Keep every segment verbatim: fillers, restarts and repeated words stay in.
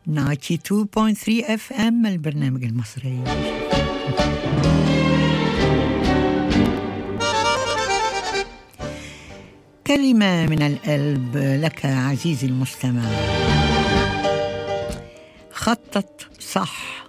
تسعة وتسعين فاصلة ثلاثة اف ام البرنامج المصري. كلمة من القلب لك عزيزي المستمع. خطط صح.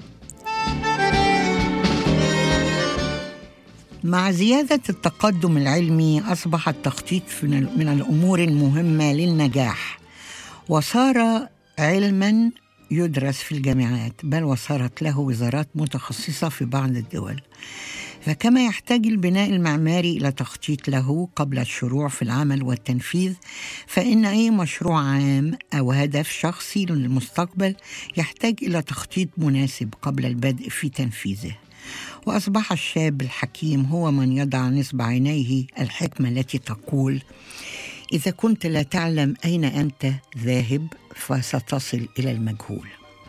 مع زيادة التقدم العلمي أصبح التخطيط من الأمور المهمة للنجاح، وصار علماً يدرس في الجامعات، بل وصارت له وزارات متخصصة في بعض الدول. فكما يحتاج البناء المعماري إلى تخطيط له قبل الشروع في العمل والتنفيذ، فإن أي مشروع عام أو هدف شخصي للمستقبل يحتاج إلى تخطيط مناسب قبل البدء في تنفيذه. وأصبح الشاب الحكيم هو من يضع نصب عينيه الحكمة التي تقول: إذا كنت لا تعلم أين أنت ذاهب فستصل إلى المجهول.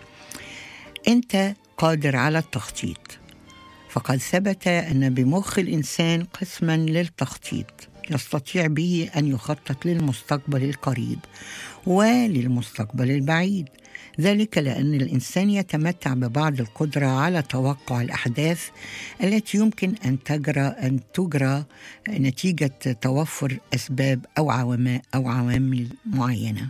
أنت قادر على التخطيط، فقد ثبت أن بمخ الإنسان قسما للتخطيط يستطيع به أن يخطط للمستقبل القريب وللمستقبل البعيد، ذلك لأن الإنسان يتمتع ببعض القدرة على توقع الأحداث التي يمكن أن تجرى أن تجرى نتيجة توفر أسباب أو عوامل أو عوامل معينة.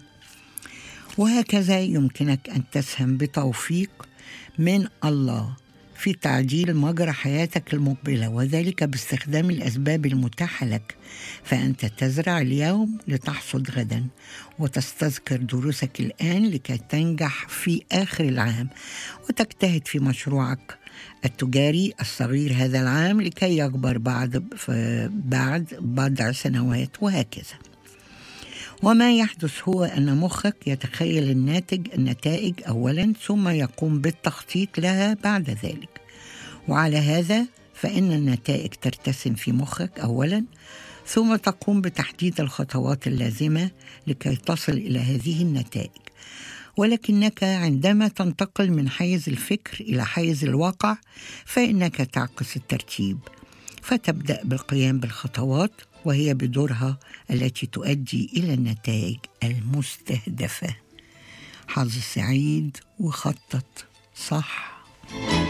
وهكذا يمكنك أن تسهم بتوفيق من الله في تعديل مجرى حياتك المقبلة، وذلك باستخدام الأسباب المتاحة لك. فأنت تزرع اليوم لتحصد غدا، وتستذكر دروسك الآن لكي تنجح في آخر العام، وتجتهد في مشروعك التجاري الصغير هذا العام لكي يكبر بعد بعد بضع سنوات، وهكذا. وما يحدث هو أن مخك يتخيل الناتج النتائج أولا، ثم يقوم بالتخطيط لها بعد ذلك. وعلى هذا فإن النتائج ترتسم في مخك أولا، ثم تقوم بتحديد الخطوات اللازمة لكي تصل إلى هذه النتائج. ولكنك عندما تنتقل من حيز الفكر إلى حيز الواقع فإنك تعكس الترتيب، فتبدأ بالقيام بالخطوات، وهي بدورها التي تؤدي إلى النتائج المستهدفة. حظ سعيد وخطط صح.